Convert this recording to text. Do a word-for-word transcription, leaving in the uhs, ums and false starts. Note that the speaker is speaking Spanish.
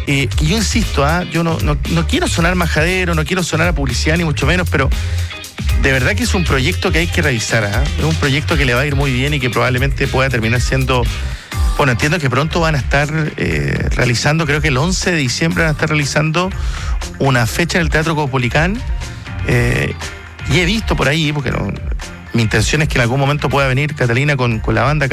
Eh, y yo insisto, ¿ah? yo no, no, no quiero sonar majadero, no quiero sonar a publicidad ni mucho menos, pero de verdad que es un proyecto que hay que revisar. ¿ah? Es un proyecto que le va a ir muy bien y que probablemente pueda terminar siendo... Bueno, entiendo que pronto van a estar eh, realizando, creo que el once de diciembre van a estar realizando una fecha en el Teatro Caupolicán. Eh, y he visto por ahí, porque no, mi intención es que en algún momento pueda venir Catalina con, con la banda